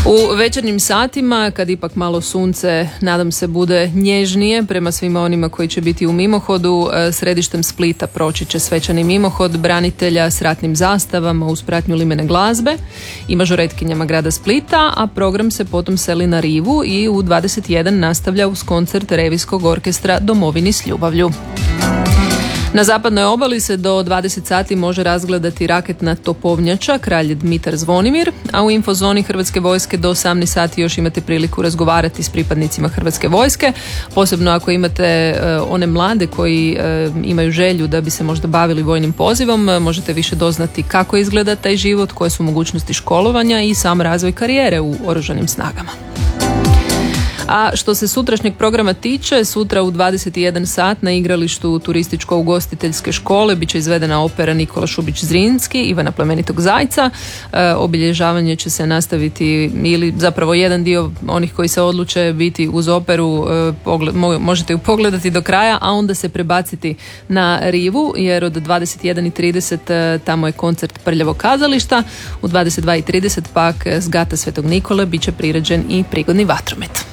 U večernjim satima, kad ipak malo sunce, nadam se, bude nježnije prema svima onima koji će biti u mimohodu, središtem Splita proći će svečani mimohod branitelja s ratnim zastavama uz pratnju limene glazbe i mažoretkinjama grada Splita, a program se potom seli na rivu i u 21 nastavlja uz koncert Revijskog orkestra Domovini s ljubavlju. Na zapadnoj obali se do 20 sati može razgledati raketna topovnjača Kralj Dmitar Zvonimir, a u infozoni Hrvatske vojske do 18 sati još imate priliku razgovarati s pripadnicima Hrvatske vojske, posebno ako imate one mlade koji imaju želju da bi se možda bavili vojnim pozivom, možete više doznati kako izgleda taj život, koje su mogućnosti školovanja i sam razvoj karijere u oružanim snagama. A što se sutrašnjeg programa tiče, sutra u 21 sat na igralištu turističko-ugostiteljske škole bit će izvedena opera Nikola Šubić Zrinski, Ivana plemenitog Zajca. Obilježavanje će se nastaviti, ili zapravo jedan dio onih koji se odluče biti uz operu, možete ju pogledati do kraja, a onda se prebaciti na rivu, jer od 21:30 tamo je koncert Prljavog kazališta, u 22:30 pak s Gata Svetog Nikole bit će priređen i prigodni vatromet.